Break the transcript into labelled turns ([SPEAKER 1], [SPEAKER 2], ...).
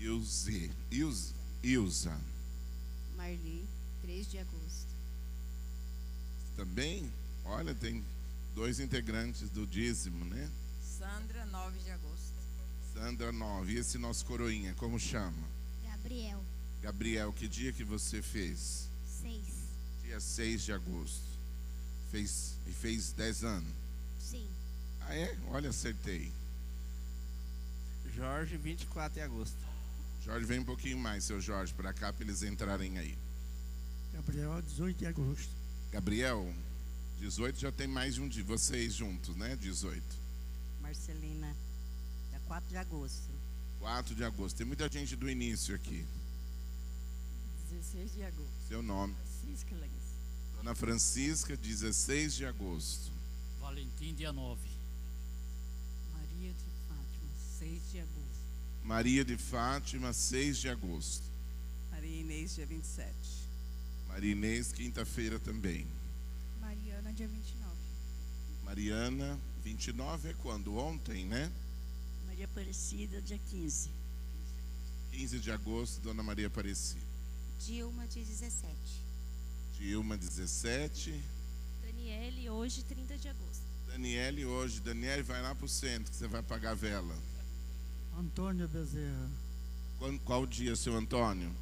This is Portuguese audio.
[SPEAKER 1] Ilza.
[SPEAKER 2] Marli, 3 de agosto.
[SPEAKER 1] Também, olha, tem 2 integrantes do dízimo, né?
[SPEAKER 3] Sandra, 9 de agosto.
[SPEAKER 1] Sandra, 9. E esse nosso coroinha, como chama?
[SPEAKER 4] Gabriel,
[SPEAKER 1] Gabriel, que dia que você fez?
[SPEAKER 4] 6.
[SPEAKER 1] Dia 6 de agosto. Fez 10 anos.
[SPEAKER 4] Sim.
[SPEAKER 1] Ah, é? Olha, acertei.
[SPEAKER 5] Jorge, 24 de agosto.
[SPEAKER 1] Jorge, vem um pouquinho mais, seu Jorge, para cá, para eles entrarem aí.
[SPEAKER 6] Gabriel, 18 de agosto.
[SPEAKER 1] Gabriel, 18 já tem mais de um dia. Vocês juntos, né? 18.
[SPEAKER 7] Marcelina, dia 4 de agosto.
[SPEAKER 1] 4 de agosto. Tem muita gente do início aqui.
[SPEAKER 3] 16 de agosto.
[SPEAKER 1] Seu nome?
[SPEAKER 3] Francisca Lenz.
[SPEAKER 1] Dona Francisca, 16 de agosto.
[SPEAKER 8] Valentim, dia 9.
[SPEAKER 3] Maria de Fátima, 6 de agosto.
[SPEAKER 1] Maria de Fátima, 6 de agosto.
[SPEAKER 3] Maria Inês, dia 27.
[SPEAKER 1] Maria Inês, quinta-feira também.
[SPEAKER 2] Mariana, dia 29.
[SPEAKER 1] Mariana, 29 é quando? Ontem, né?
[SPEAKER 7] Maria Aparecida, dia 15.
[SPEAKER 1] 15 de agosto, Dona Maria Aparecida.
[SPEAKER 4] Dilma, dia 17.
[SPEAKER 1] Dilma, 17.
[SPEAKER 4] Daniele, hoje, 30 de agosto.
[SPEAKER 1] Daniele, hoje. Daniele, vai lá pro centro, que você vai pagar a vela.
[SPEAKER 6] Antônio Bezerra,
[SPEAKER 1] Qual dia, seu Antônio?